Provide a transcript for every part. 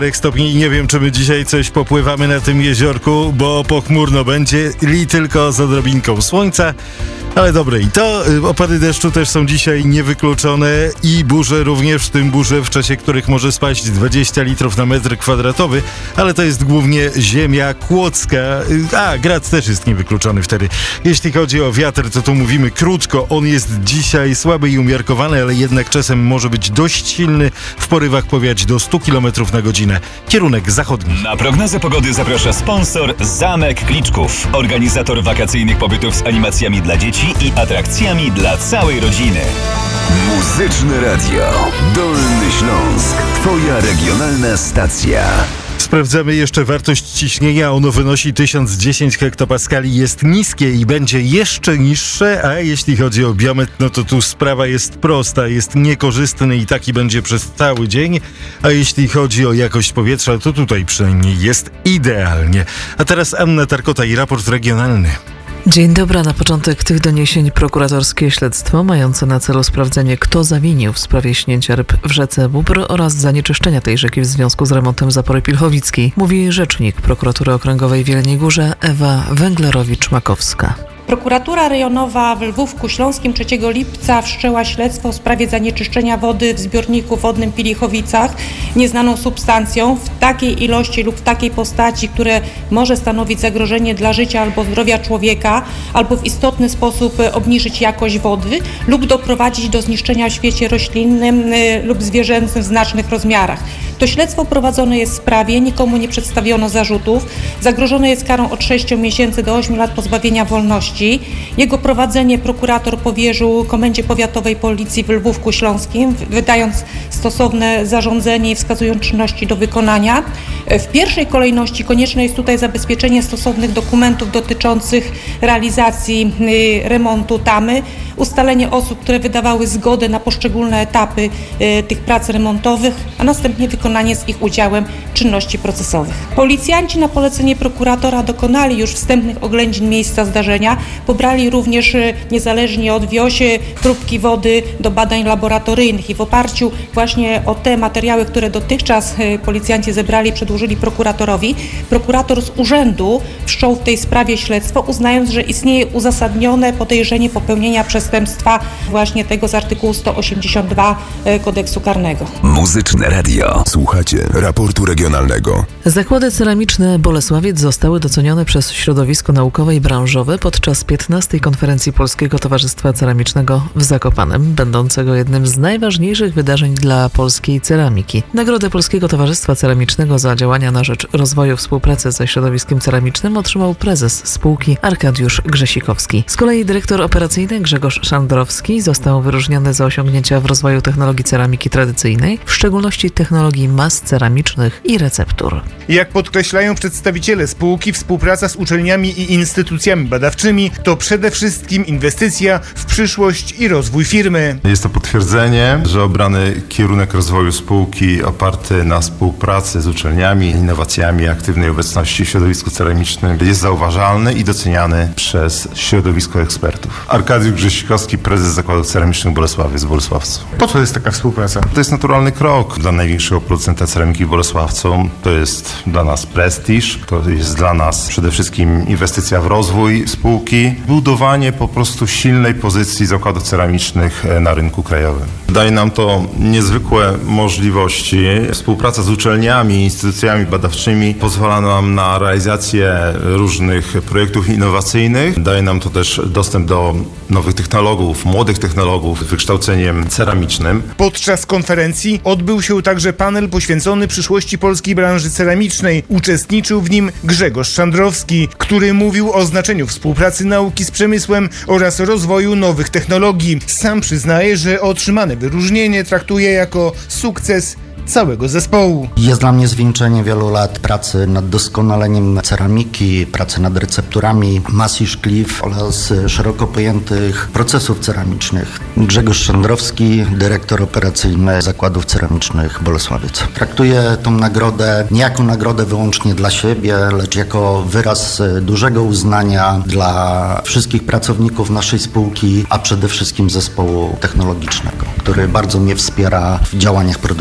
stopni i nie wiem, czy my dzisiaj coś popływamy na tym jeziorku, bo pochmurno będzie i tylko z odrobinką słońca. Ale dobre, i to opady deszczu też są dzisiaj niewykluczone i burze również, w tym burze, w czasie których może spaść 20 litrów na metr kwadratowy, ale to jest głównie ziemia kłodzka, a grad też jest niewykluczony wtedy. Jeśli chodzi o wiatr, to tu mówimy krótko, on jest dzisiaj słaby i umiarkowany, ale jednak czasem może być dość silny, w porywach powiać do 100 km na godzinę. Kierunek zachodni. Na prognozę pogody zaprasza sponsor Zamek Kliczków, organizator wakacyjnych pobytów z animacjami dla dzieci i atrakcjami dla całej rodziny. Muzyczne Radio Dolny Śląsk. Twoja regionalna stacja. Sprawdzamy jeszcze wartość ciśnienia. Ono wynosi 1010 hektopaskali. Jest niskie i będzie jeszcze niższe, a jeśli chodzi o biometr, no to tu sprawa jest prosta. Jest niekorzystny i taki będzie przez cały dzień. A jeśli chodzi o jakość powietrza, to tutaj przynajmniej jest idealnie. A teraz Anna Tarkota i raport regionalny. Dzień dobry. Na początek tych doniesień prokuratorskie śledztwo mające na celu sprawdzenie, kto zawinił w sprawie śnięcia ryb w rzece Bóbr oraz zanieczyszczenia tej rzeki w związku z remontem zapory Pilchowickiej, mówi rzecznik Prokuratury Okręgowej w Jeleniej Górze Ewa Węglerowicz-Makowska. Prokuratura rejonowa w Lwówku Śląskim 3 lipca wszczęła śledztwo w sprawie zanieczyszczenia wody w zbiorniku wodnym Pilichowicach nieznaną substancją w takiej ilości lub w takiej postaci, które może stanowić zagrożenie dla życia albo zdrowia człowieka, albo w istotny sposób obniżyć jakość wody lub doprowadzić do zniszczenia w świecie roślinnym lub zwierzęcym w znacznych rozmiarach. To śledztwo prowadzone jest w sprawie, nikomu nie przedstawiono zarzutów. Zagrożone jest karą od 6 miesięcy do 8 lat pozbawienia wolności. Jego prowadzenie prokurator powierzył Komendzie Powiatowej Policji w Lwówku Śląskim, wydając stosowne zarządzenie i wskazując czynności do wykonania. W pierwszej kolejności konieczne jest tutaj zabezpieczenie stosownych dokumentów dotyczących realizacji remontu tamy, ustalenie osób, które wydawały zgodę na poszczególne etapy tych prac remontowych, a następnie wykonanie z ich udziałem czynności procesowych. Policjanci na polecenie prokuratora dokonali już wstępnych oględzin miejsca zdarzenia, pobrali również niezależnie od WIOŚ próbki wody do badań laboratoryjnych i w oparciu właśnie o te materiały, które dotychczas policjanci zebrali i przedłożyli prokuratorowi, prokurator z urzędu wszczął w tej sprawie śledztwo, uznając, że istnieje uzasadnione podejrzenie popełnienia przestępstwa właśnie tego z artykułu 182 Kodeksu Karnego. Muzyczne Radio. Słuchacie raportu regionalnego. Zakłady ceramiczne Bolesławiec zostały docenione przez środowisko naukowe i branżowe podczas 15. konferencji Polskiego Towarzystwa Ceramicznego w Zakopanem, będącego jednym z najważniejszych wydarzeń dla polskiej ceramiki. Nagrodę Polskiego Towarzystwa Ceramicznego za działania na rzecz rozwoju współpracy ze środowiskiem ceramicznym otrzymał prezes spółki Arkadiusz Grzesikowski. Z kolei dyrektor operacyjny Grzegorz Szandrowski został wyróżniony za osiągnięcia w rozwoju technologii ceramiki tradycyjnej, w szczególności technologii mas ceramicznych i receptur. Jak podkreślają przedstawiciele spółki, współpraca z uczelniami i instytucjami badawczymi to przede wszystkim inwestycja w przyszłość i rozwój firmy. Jest to potwierdzenie, że obrany kierunek rozwoju spółki oparty na współpracy z uczelniami, innowacjami, aktywnej obecności w środowisku ceramicznym jest zauważalny i doceniany przez środowisko ekspertów. Arkadiusz Grzesikowski, prezes Zakładów Ceramicznych Bolesławiec w Bolesławcu. Po co jest taka współpraca? To jest naturalny krok dla największego producenta ceramiki w Bolesławcu. To jest dla nas prestiż, to jest dla nas przede wszystkim inwestycja w rozwój spółki, budowanie po prostu silnej pozycji zakładów ceramicznych na rynku krajowym. Daje nam to niezwykłe możliwości. Współpraca z uczelniami i instytucjami badawczymi pozwala nam na realizację różnych projektów innowacyjnych. Daje nam to też dostęp do nowych technologów, młodych technologów z wykształceniem ceramicznym. Podczas konferencji odbył się także panel poświęcony przyszłości polskiej branży ceramicznej. Uczestniczył w nim Grzegorz Szandrowski, który mówił o znaczeniu współpracy nauki z przemysłem oraz rozwoju nowych technologii. Sam przyznaje, że otrzymane wyróżnienie traktuje jako sukces całego zespołu. Jest dla mnie zwieńczenie wielu lat pracy nad doskonaleniem ceramiki, pracy nad recepturami mas i szkliw oraz szeroko pojętych procesów ceramicznych. Grzegorz Szandrowski, dyrektor operacyjny Zakładów Ceramicznych Bolesławiec. Traktuję tą nagrodę nie jako nagrodę wyłącznie dla siebie, lecz jako wyraz dużego uznania dla wszystkich pracowników naszej spółki, a przede wszystkim zespołu technologicznego, który bardzo mnie wspiera w działaniach produkcyjnych.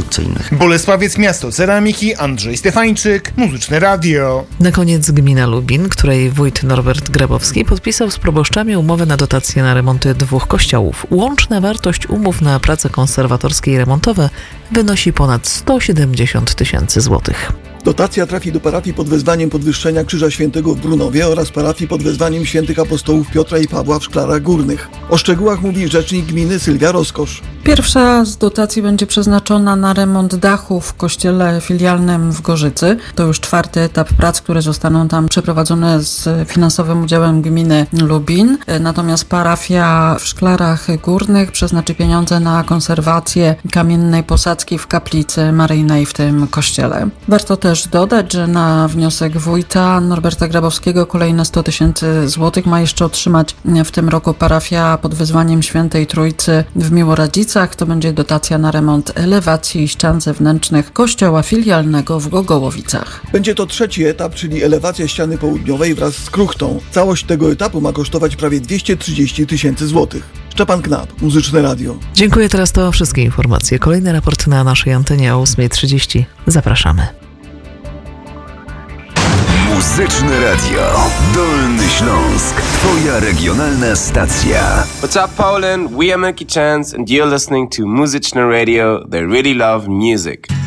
Bolesławiec, miasto ceramiki, Andrzej Stefańczyk, Muzyczne Radio. Na koniec gmina Lubin, której wójt Norbert Grabowski podpisał z proboszczami umowę na dotację na remonty 2 kościołów. Łączna wartość umów na prace konserwatorskie i remontowe wynosi ponad 170 000 złotych. Dotacja trafi do parafii pod wezwaniem Podwyższenia Krzyża Świętego w Brunowie oraz parafii pod wezwaniem Świętych Apostołów Piotra i Pawła w Szklarach Górnych. O szczegółach mówi rzecznik gminy Sylwia Roskosz. Pierwsza z dotacji będzie przeznaczona na remont dachu w kościele filialnym w Gorzycy. To już 4. etap prac, które zostaną tam przeprowadzone z finansowym udziałem gminy Lubin. Natomiast parafia w Szklarach Górnych przeznaczy pieniądze na konserwację kamiennej posadzki w kaplicy maryjnej w tym kościele. Warto też dodać, że na wniosek wójta Norberta Grabowskiego kolejne 100 000 złotych ma jeszcze otrzymać w tym roku parafia pod wezwaniem Świętej Trójcy w Miłoradzicach. To będzie dotacja na remont elewacji i ścian zewnętrznych kościoła filialnego w Gogołowicach. Będzie to 3. etap, czyli elewacja ściany południowej wraz z kruchtą. Całość tego etapu ma kosztować prawie 230 000 złotych. Szczepan Knap, Muzyczne Radio. Dziękuję, teraz to wszystkie informacje. Kolejny raport na naszej antenie o 8:30. Zapraszamy. Muzyczne Radio. Dolny Śląsk. Twoja regionalna stacja. What's up, Poland? We are Milky Chance and you're listening to Muzyczne Radio. They really love music.